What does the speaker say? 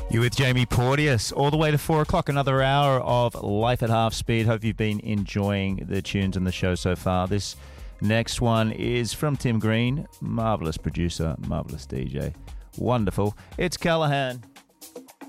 You with Jamie Porteous all the way to 4 o'clock, another hour of Life at Half Speed. Hope you've been enjoying the tunes in the show so far. This next one is from Tim Green, marvellous producer, marvellous DJ. Wonderful. It's Callahan.